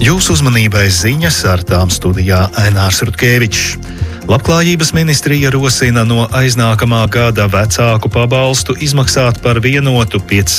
Jūsu uzmanībai ziņas, ar tām studijā Ainārs Rutkevičs. Labklājības ministrija rosina no aiznākamā gada vecāku pabalstu izmaksāt par vienotu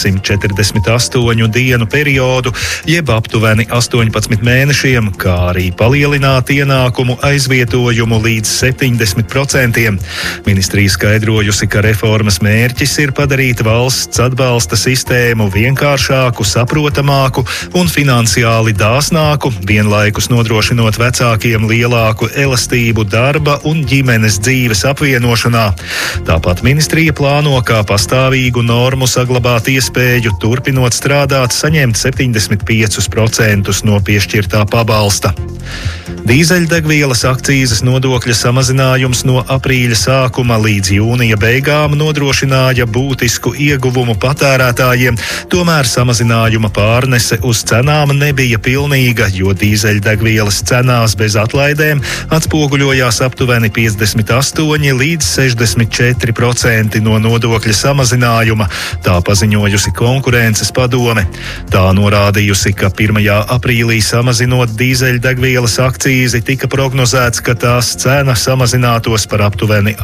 548 dienu periodu, jeb aptuveni 18 mēnešiem, kā arī palielināt ienākumu aizvietojumu līdz 70%. Ministrija skaidrojusi, ka reformas mērķis ir padarīt valsts atbalsta sistēmu vienkāršāku, saprotamāku un finansiāli dāsnāku, vienlaikus nodrošinot vecākiem lielāku elastību darba un ģimenes dzīves apvienošanā. Tāpat ministrija plāno kā pastāvīgu normu saglabāt iespēju turpinot strādāt, saņemt 75% no piešķirtā pabalsta. Dīzeļdegvielas akcīzes nodokļa samazinājums no aprīļa sākuma līdz jūnija beigām nodrošināja būtisku ieguvumu patērētājiem, tomēr samazinājuma pārnese uz cenām nebija pilnīga, jo dīzeļdegvielas cenās bez atlaidēm atspoguļojās aptuveni 58 līdz 64% no nodokļa samazinājuma, tā paziņojusi konkurences padome. Tā norādījusi, ka 1. aprīlī samazinot dīzeļdegvielas akcīzi tika prognozēts, ka tās cena samazinātos par aptuveni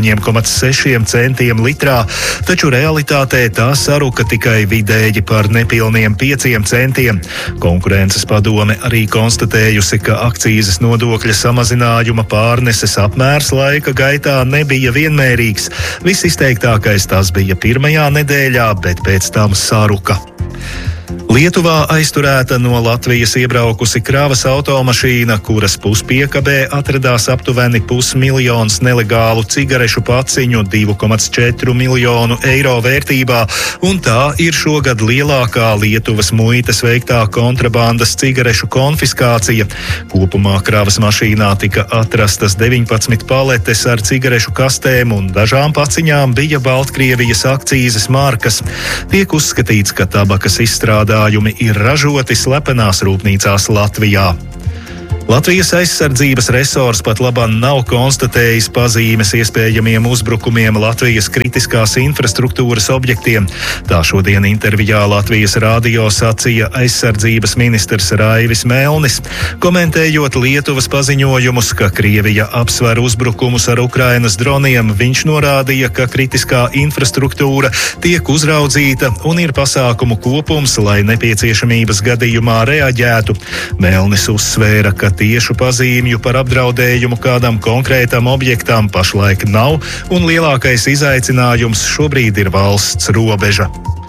8,6 centiem litrā, taču realitātē tā saruka tikai vidēji par nepilniem 5 centiem. Konkurences padome arī konstatējusi, ka akcīzes nodokļa samazinājuma pārneses apmērs laika gaitā nebija vienmērīgs. Visizteiktākais tas bija pirmajā nedēļā, bet pēc tam saruka. Lietuvā aizturēta no Latvijas iebraukusi kravas automašīna, kuras puspiekabē atradās aptuveni 500 000 nelegālu cigarešu paciņu 2,4 miljonu eiro vērtībā, un tā ir šogad lielākā Lietuvas muitas veiktā kontrabandas cigarešu konfiskācija. Kopumā kravas mašīnā tika atrastas 19 paletes ar cigarešu kastēm, un dažām paciņām bija Baltkrievijas akcīzes markas. Tiek uzskatīts, ka tabakas izstrādājumi ir ražoti slepenās rūpnīcās Latvijā. Latvijas aizsardzības resors pat labam nav konstatējis pazīmes iespējamiem uzbrukumiem Latvijas kritiskās infrastruktūras objektiem. Tā šodien intervijā Latvijas radio sacīja aizsardzības ministrs Raivis Melnis, komentējot Lietuvas paziņojumus, ka Krievija apsver uzbrukumus ar Ukrainas droniem. Viņš norādīja, ka kritiskā infrastruktūra tiek uzraudzīta un ir pasākumu kopums, lai nepieciešamības gadījumā reaģētu. Melnis uzsvēra, ka tiešu pazīmju par apdraudējumu kādam konkrētam objektam pašlaik nav, un lielākais izaicinājums šobrīd ir valsts robeža.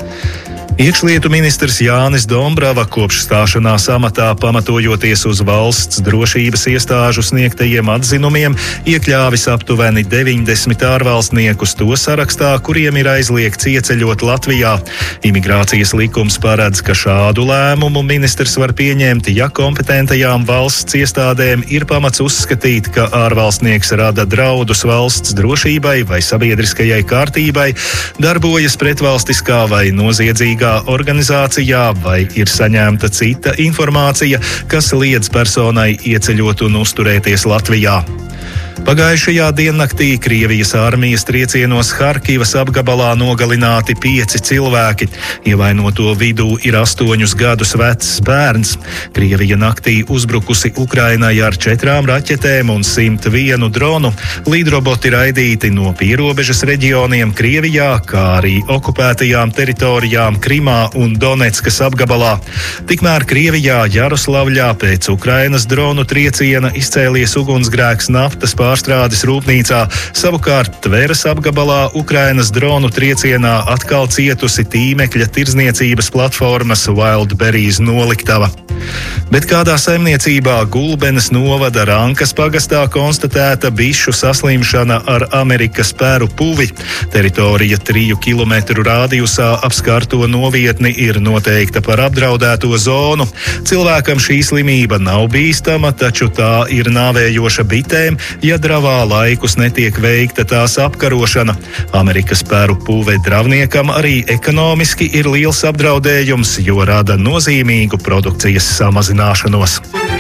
Iekšlietu ministrs Jānis Dombrava kopš stāšanās amatā, pamatojoties uz valsts drošības iestāžu sniegtajiem atzinumiem, iekļāvis aptuveni 90 ārvalstniekus to sarakstā, kuriem ir aizliegts ieceļot Latvijā. Imigrācijas likums paredz, ka šādu lēmumu ministrs var pieņemt, ja kompetentajām valsts iestādēm ir pamats uzskatīt, ka ārvalstnieks rada draudus valsts drošībai vai sabiedriskajai kārtībai, darbojas pretvalstiskā vai noziedzīgā organizācijā vai ir saņemta cita informācija, kas liedz personai ieceļot un uzturēties Latvijā. Pagājušajā diennaktī Krievijas armijas triecienos Harkivas apgabalā nogalināti 5 cilvēki. Ievainoto vidū ir 8 gadus vecs bērns. Krievija naktī uzbrukusi Ukrainai ar 4 raķetēm un 101 dronu. Lidroboti raidīti no pierobežas reģioniem Krievijā, kā arī okupētajām teritorijām Krimā un Donetskas apgabalā. Tikmēr Krievijā Jaroslavļā pēc Ukrainas dronu trieciena izcēlies ugunsgrēks naftas pārstrādes rūpnīcā, savukārt Tveras apgabalā Ukrainas dronu triecienā atkal cietusi tīmekļa tirdzniecības platformas Wildberries noliktava. Bet kādā saimniecībā Gulbenes novada Rankas pagastā konstatēta bišu saslimšana ar Amerikas pēru puvi. Teritorija 3 kilometru rādijusā ap skarto novietni ir noteikta par apdraudēto zonu. Cilvēkam šī slimība nav bīstama, taču tā ir nāvējoša bitēm, ja dravā laikus netiek veikta tās apkarošana. Amerikas pēru puve dravniekam arī ekonomiski ir liels apdraudējums, jo rada nozīmīgu produkcijas samazināšanos.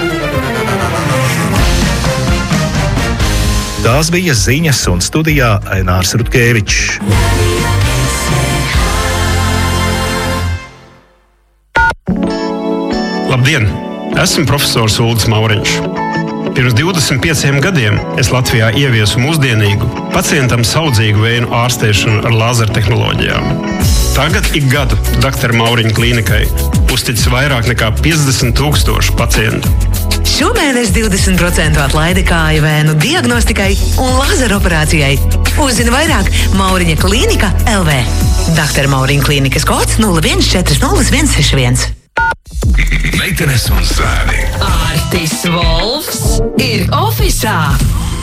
Tās bija ziņas, un studijā Ainārs Rutkevičs. Labdien! Esmu profesors Uldis Mauriņš. Pirms 25 gadiem es Latvijā ieviesu mūsdienīgu, pacientam saudzīgu vēju ārstēšanu ar lāzertehnoloģijām. Tagad ik gadu Dr. Mauriņa klīnikai uztic vairāk nekā 50,000 pacientu. Šomēnes 20% atlaide kāju vēnu diagnostikai un lazeroperācijai. Uzzini vairāk Mauriņa klīnika LV. Dr. Mauriņa klīnikas kods 0140 161. Meitenes un zēni. Artis Volfs ir ofisā.